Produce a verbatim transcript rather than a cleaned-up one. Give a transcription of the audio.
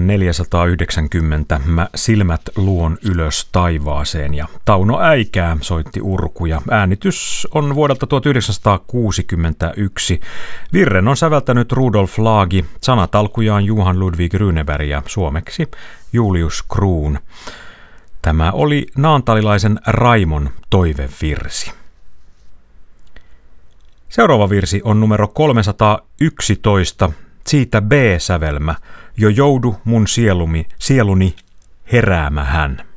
tuhatneljäsataayhdeksänkymmentä mä silmät luon ylös taivaaseen ja Tauno Äikää soitti urkuja. Äänitys on vuodelta tuhatyhdeksänsataakuusikymmentäyksi. Virren on säveltänyt Rudolf Laagi, sanat alkujaan Johan Ludvig Runeberg ja suomeksi Julius Kruun. Tämä oli naantalilaisen Raimon toivevirsi. Seuraava virsi on numero kolmesataayksitoista, siitä B-sävelmä, jo joudu mun sielumi, sieluni heräämähän.